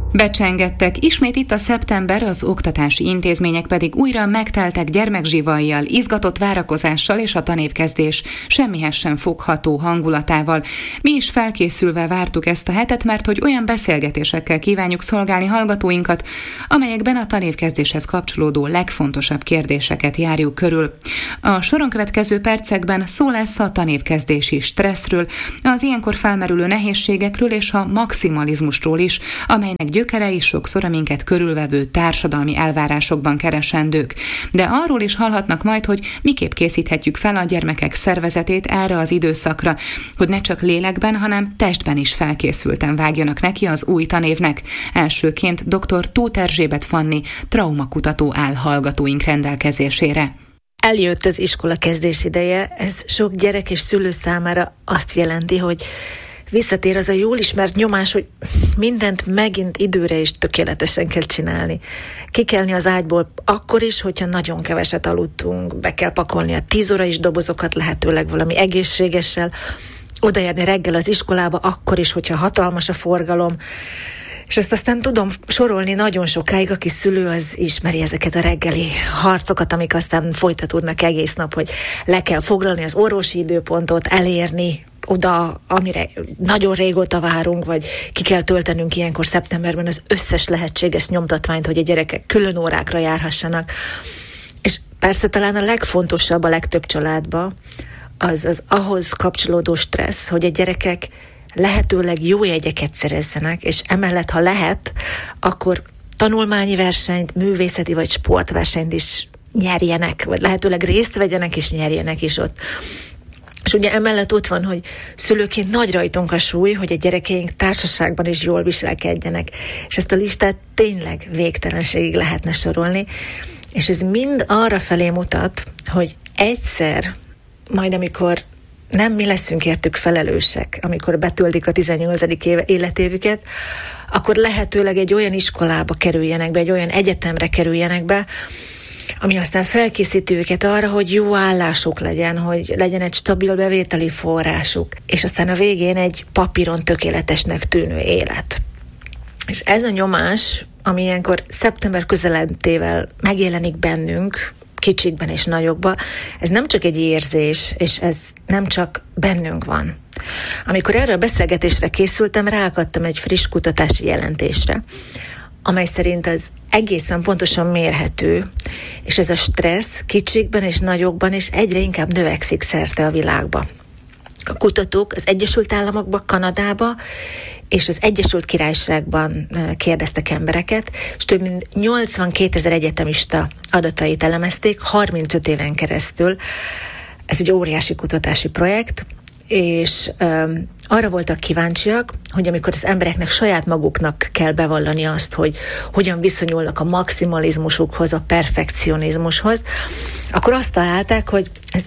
Becsengettek, ismét itt a szeptember, az oktatási intézmények pedig újra megteltek gyermekzsivajjal, izgatott várakozással és a tanévkezdés semmihez sem fogható hangulatával. Mi is felkészülve vártuk ezt a hetet, mert hogy olyan beszélgetésekkel kívánjuk szolgálni hallgatóinkat, amelyekben a tanévkezdéshez kapcsolódó legfontosabb kérdéseket járjuk körül. A soron következő percekben szó lesz a tanévkezdési stresszről, az ilyenkor felmerülő nehézségekről és a maximalizmusról is, amelynek gyökerei sokszor a minket körülvevő társadalmi elvárásokban keresendők. De arról is hallhatnak majd, hogy miképp készíthetjük fel a gyermekek szervezetét erre az időszakra, hogy ne csak lélekben, hanem testben is felkészülten vágjanak neki az új tanévnek. Elsőként dr. Tóth Erzsébet Fanni traumakutató áll hallgatóink rendelkezésére. Eljött az iskola kezdés ideje, ez sok gyerek és szülő számára azt jelenti, hogy visszatér az a jól ismert nyomás, hogy mindent megint időre és tökéletesen kell csinálni. Kikelni az ágyból akkor is, hogyha nagyon keveset aludtunk, be kell pakolni a 10 órais dobozokat, lehetőleg valami egészségessel, odaérni reggel az iskolába akkor is, hogyha hatalmas a forgalom. És ezt aztán tudom sorolni nagyon sokáig, aki szülő, az ismeri ezeket a reggeli harcokat, amik aztán folytatódnak egész nap, hogy le kell foglalni az orvosi időpontot, elérni oda, amire nagyon régóta várunk, vagy ki kell töltenünk ilyenkor szeptemberben az összes lehetséges nyomtatványt, hogy a gyerekek külön órákra járhassanak. És persze talán a legfontosabb a legtöbb családban az ahhoz kapcsolódó stressz, hogy a gyerekek lehetőleg jó jegyeket szerezzenek, és emellett, ha lehet, akkor tanulmányi versenyt, művészeti vagy sportversenyt is nyerjenek, vagy lehetőleg részt vegyenek és nyerjenek is ott. És ugye emellett ott van, hogy szülőként nagy rajtunk a súly, hogy a gyerekeink társaságban is jól viselkedjenek. És ezt a listát tényleg végtelenségig lehetne sorolni, és ez mind arra felé mutat, hogy egyszer, majd amikor nem mi leszünk értük felelősek, amikor betöltik a 18. életévüket, akkor lehetőleg egy olyan iskolába kerüljenek be, egy olyan egyetemre kerüljenek be, ami aztán felkészíti őket arra, hogy jó állásuk legyen, hogy legyen egy stabil bevételi forrásuk, és aztán a végén egy papíron tökéletesnek tűnő élet. És ez a nyomás, ami ilyenkor szeptember közeledtével megjelenik bennünk, kicsikben és nagyokban, ez nem csak egy érzés, és ez nem csak bennünk van. Amikor erre a beszélgetésre készültem, ráakadtam egy friss kutatási jelentésre, amely szerint az egészen pontosan mérhető, és ez a stressz kicsikben és nagyokban is egyre inkább növekszik szerte a világba. A kutatók az Egyesült Államokban, Kanadába és az Egyesült Királyságban kérdeztek embereket, és több mint 82 000 egyetemista adatait elemezték 35 éven keresztül. Ez egy óriási kutatási projekt, és arra voltak kíváncsiak, hogy amikor az embereknek saját maguknak kell bevallani azt, hogy hogyan viszonyulnak a maximalizmusukhoz, a perfekcionizmushoz, akkor azt találták, hogy ez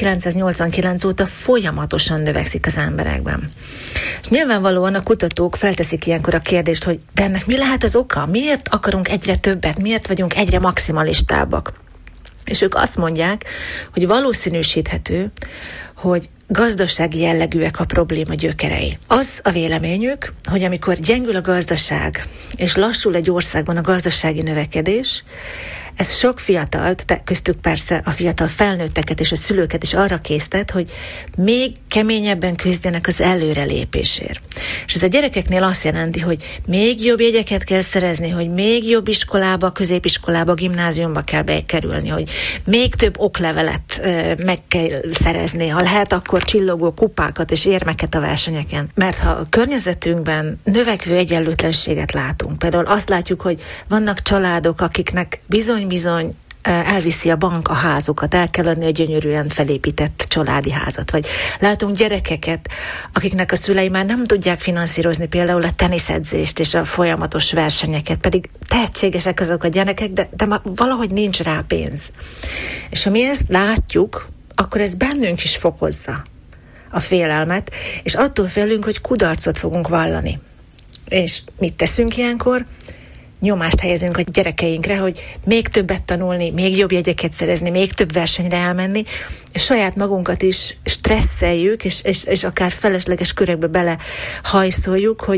1989 óta folyamatosan növekszik az emberekben. És nyilvánvalóan a kutatók felteszik ilyenkor a kérdést, hogy de ennek mi lehet az oka? Miért akarunk egyre többet? Miért vagyunk egyre maximalistábbak? És ők azt mondják, hogy valószínűsíthető, hogy gazdasági jellegűek a probléma gyökerei. Az a véleményük, hogy amikor gyengül a gazdaság, és lassul egy országban a gazdasági növekedés, ez sok fiatalt, köztük persze a fiatal felnőtteket és a szülőket is arra késztet, hogy még keményebben küzdjenek az előrelépésért. És ez a gyerekeknél azt jelenti, hogy még jobb jegyeket kell szerezni, hogy még jobb iskolába, középiskolába, gimnáziumba kell bekerülni, hogy még több oklevelet meg kell szerezni, ha lehet, akkor csillogó kupákat és érmeket a versenyeken. Mert ha a környezetünkben növekvő egyenlőtlenséget látunk, például azt látjuk, hogy vannak családok, akiknek bizony elviszi a bank a házukat, el kell adni a gyönyörűen felépített családi házat. Vagy látunk gyerekeket, akiknek a szülei már nem tudják finanszírozni például a teniszedzést és a folyamatos versenyeket, pedig tehetségesek azok a gyerekek, de valahogy nincs rá pénz. És ha mi ezt látjuk, akkor ez bennünk is fokozza a félelmet, és attól félünk, hogy kudarcot fogunk vallani. És mit teszünk ilyenkor? Nyomást helyezünk a gyerekeinkre, hogy még többet tanulni, még jobb jegyeket szerezni, még több versenyre elmenni, és saját magunkat is stresszeljük, és akár felesleges körökbe belehajszoljuk, hogy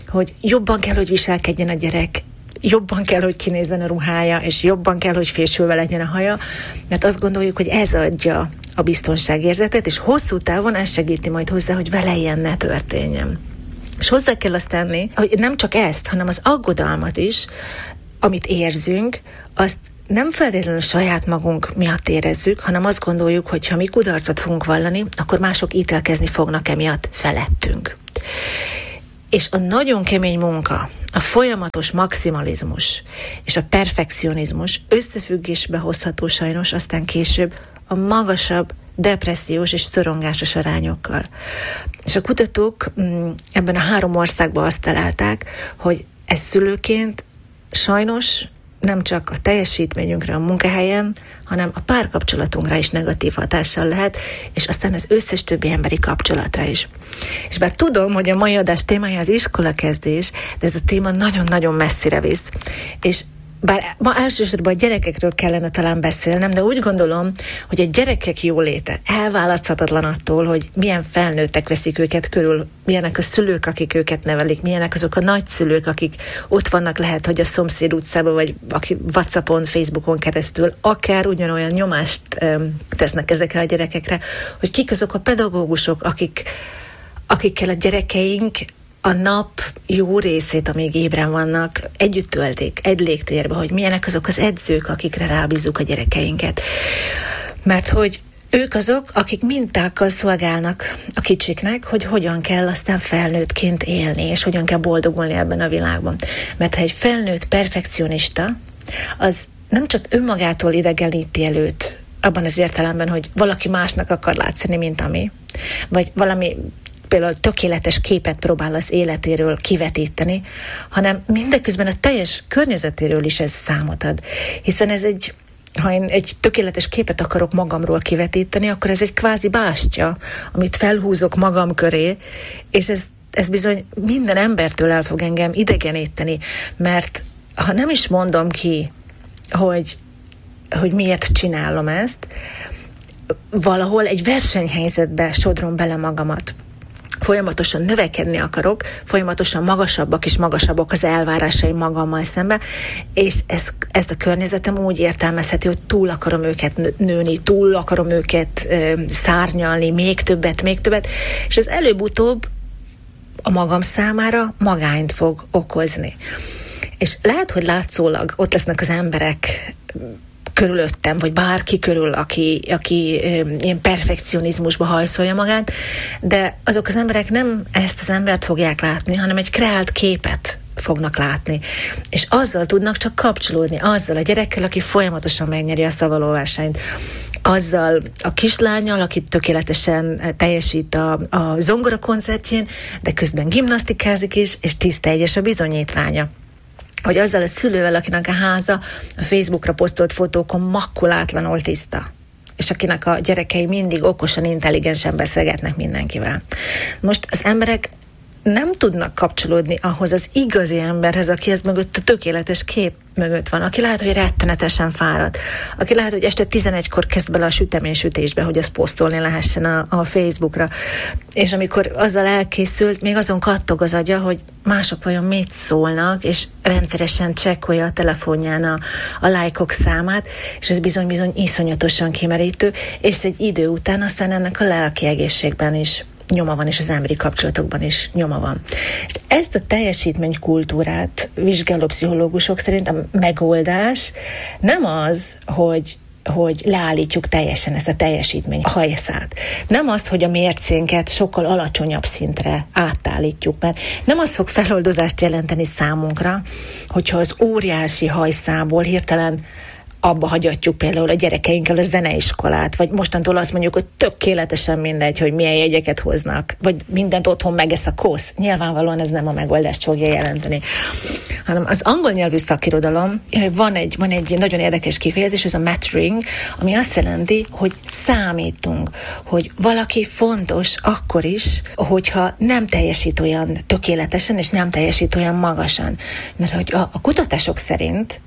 hogy jobban kell, hogy viselkedjen a gyerek, jobban kell, hogy kinézzen a ruhája, és jobban kell, hogy fésülve legyen a haja, mert azt gondoljuk, hogy ez adja a biztonságérzetet, és hosszú távon ez segíti majd hozzá, hogy vele ilyen ne történjen. És hozzá kell azt tenni, hogy nem csak ezt, hanem az aggodalmat is, amit érzünk, azt nem feltétlenül saját magunk miatt érezzük, hanem azt gondoljuk, hogy ha mi kudarcot fogunk vallani, akkor mások ítélkezni fognak emiatt felettünk. És a nagyon kemény munka, a folyamatos maximalizmus és a perfekcionizmus összefüggésbe hozható sajnos aztán később a magasabb depressziós és szorongásos arányokkal. És a kutatók ebben a 3 országban azt találták, hogy ez szülőként sajnos nem csak a teljesítményünkre a munkahelyen, hanem a párkapcsolatunkra is negatív hatással lehet, és aztán az összes többi emberi kapcsolatra is. És bár tudom, hogy a mai adás témája az iskolakezdés, de ez a téma nagyon-nagyon messzire visz. És bár ma elsősorban a gyerekekről kellene talán beszélnem, de úgy gondolom, hogy a gyerekek jóléte elválaszthatatlan attól, hogy milyen felnőttek veszik őket körül, milyenek a szülők, akik őket nevelik, milyenek azok a nagyszülők, akik ott vannak, lehet, hogy a szomszéd utcában, vagy aki WhatsAppon, Facebookon keresztül, akár ugyanolyan nyomást tesznek ezekre a gyerekekre, hogy kik azok a pedagógusok, akikkel a gyerekeink a nap jó részét, amíg ébren vannak, együtt töltik, egy légtérbe, hogy milyenek azok az edzők, akikre rábízzuk a gyerekeinket. Mert hogy ők azok, akik mintákkal szolgálnak a kicsiknek, hogy hogyan kell aztán felnőttként élni, és hogyan kell boldogulni ebben a világban. Mert ha egy felnőtt perfekcionista, az nem csak önmagától idegeníti előtt, abban az értelemben, hogy valaki másnak akar látszani, mint ami, vagy valami például tökéletes képet próbál az életéről kivetíteni, hanem mindeközben a teljes környezetéről is ez számot ad. Hiszen ha én egy tökéletes képet akarok magamról kivetíteni, akkor ez egy kvázi bástya, amit felhúzok magam köré, és ez bizony minden embertől el fog engem idegeníteni, mert ha nem is mondom ki, hogy miért csinálom ezt, valahol egy versenyhelyzetbe sodrom bele magamat. Folyamatosan növekedni akarok, folyamatosan magasabbak és magasabbak az elvárásaim magammal szemben, és ezt a környezetem úgy értelmezheti, hogy túl akarom őket nőni, túl akarom őket szárnyalni, még többet, és ez előbb-utóbb a magam számára magányt fog okozni. És lehet, hogy látszólag ott lesznek az emberek körülöttem, vagy bárki körül, aki ilyen perfekcionizmusba hajszolja magát, de azok az emberek nem ezt az embert fogják látni, hanem egy kreált képet fognak látni. És azzal tudnak csak kapcsolódni, azzal a gyerekkel, aki folyamatosan megnyeri a szavalóversenyt, azzal a kislánnyal, aki tökéletesen teljesít a zongora koncertjén, de közben gimnasztikázik is, és tiszta egyes a bizonyítványa. Vagy azzal a szülővel, akinek a háza a Facebookra posztolt fotókon makkulátlanul tiszta, és akinek a gyerekei mindig okosan, intelligensen beszélgetnek mindenkivel. Most az emberek nem tudnak kapcsolódni ahhoz az igazi emberhez, aki ez mögött a tökéletes kép mögött van, aki lehet, hogy rettenetesen fáradt, aki lehet, hogy este 11-kor kezd bele a süteménysütésbe, hogy ezt posztolni lehessen a Facebookra. És amikor azzal elkészült, még azon kattog az agya, hogy mások vajon mit szólnak, és rendszeresen csekkolja a telefonján a lájkok számát, és ez bizony iszonyatosan kimerítő, és egy idő után aztán ennek a lelki egészségben is nyoma van, és az emberi kapcsolatokban is nyoma van. És ezt a teljesítménykultúrát vizsgáló pszichológusok szerint a megoldás nem az, hogy leállítjuk teljesen ezt a teljesítmény hajszát. Nem azt, hogy a mércénket sokkal alacsonyabb szintre átállítjuk, mert nem az fog feloldozást jelenteni számunkra, hogyha az óriási hajszából hirtelen abba hagyatjuk például a gyerekeinkkel a zeneiskolát, vagy mostantól azt mondjuk, hogy tökéletesen mindegy, hogy milyen jegyeket hoznak, vagy mindent otthon megesz a kosz. Nyilvánvalóan ez nem a megoldást fogja jelenteni. Hanem az angol nyelvű szakirodalom, van egy nagyon érdekes kifejezés, ez a mattering, ami azt jelenti, hogy számítunk, hogy valaki fontos akkor is, hogyha nem teljesít olyan tökéletesen, és nem teljesít olyan magasan. Mert hogy a kutatások szerint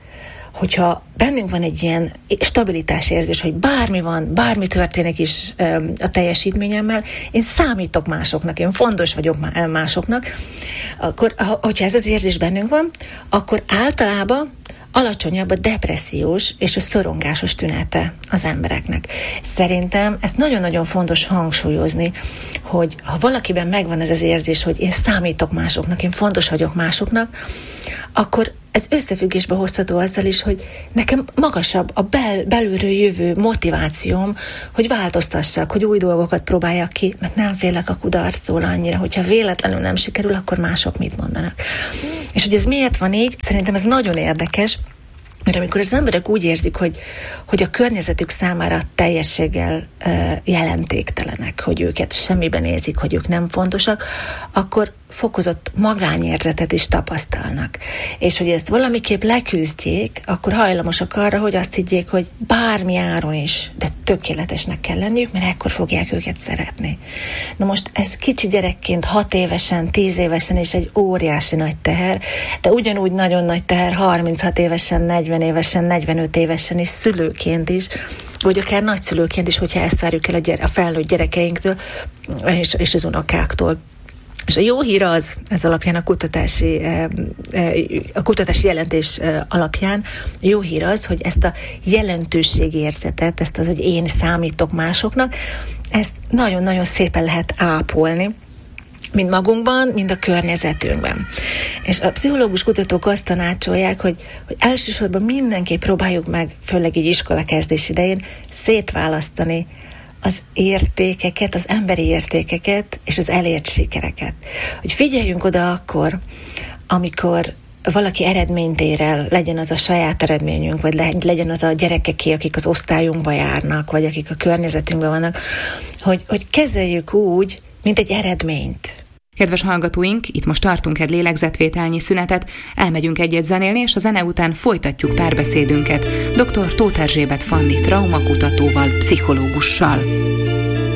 hogyha bennünk van egy ilyen stabilitásérzés, hogy bármi van, bármi történik is a teljesítményemmel, én számítok másoknak, én fontos vagyok másoknak, akkor, hogyha ez az érzés bennünk van, akkor általában alacsonyabb a depressziós és a szorongásos tünete az embereknek. Szerintem ezt nagyon-nagyon fontos hangsúlyozni, hogy ha valakiben megvan ez az érzés, hogy én számítok másoknak, én fontos vagyok másoknak, akkor ez összefüggésbe hozható azzal is, hogy nekem magasabb a belülről jövő motivációm, hogy változtassak, hogy új dolgokat próbáljak ki, mert nem félek a kudarctól annyira, hogyha véletlenül nem sikerül, akkor mások mit mondanak. És hogy ez miért van így, szerintem ez nagyon érdekes, mert amikor az emberek úgy érzik, hogy a környezetük számára teljességgel jelentéktelenek, hogy őket semmiben nézik, hogy ők nem fontosak, akkor fokozott magányérzetet is tapasztalnak. És hogy ezt valamiképp leküzdjék, akkor hajlamosak arra, hogy azt higgyék, hogy bármi áron is, de tökéletesnek kell lenniük, mert ekkor fogják őket szeretni. Na most ez kicsi gyerekként 6 évesen, 10 évesen is egy óriási nagy teher, de ugyanúgy nagyon nagy teher 36 évesen, 40 évesen, 45 évesen is, szülőként is, vagy akár nagyszülőként is, hogyha ezt várjuk el a felnőtt gyerekeinktől és az unokáktól. És a jó hír az, ez alapján a kutatási jelentés alapján, jó hír az, hogy ezt a jelentőségérzetet, ezt az, hogy én számítok másoknak, ezt nagyon-nagyon szépen lehet ápolni, mind magunkban, mind a környezetünkben. És a pszichológus kutatók azt tanácsolják, hogy elsősorban mindenképp próbáljuk meg, főleg így iskolakezdés idején, szétválasztani az értékeket, az emberi értékeket és az elért sikereket. Hogy figyeljünk oda akkor, amikor valaki eredményt ér el, legyen az a saját eredményünk, vagy legyen az a gyerekeké, akik az osztályunkba járnak, vagy akik a környezetünkben vannak, hogy kezeljük úgy, mint egy eredményt. Kedves hallgatóink, itt most tartunk egy lélegzetvételnyi szünetet, elmegyünk egyet zenélni, és a zene után folytatjuk párbeszédünket dr. Tóth Erzsébet Fanni traumakutatóval, pszichológussal.